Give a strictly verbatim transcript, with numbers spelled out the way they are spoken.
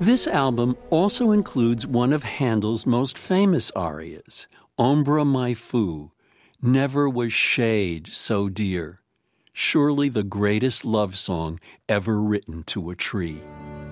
This album also includes one of Handel's most famous arias, Ombra mai fu, Never was shade so dear, surely the greatest love song ever written to a tree.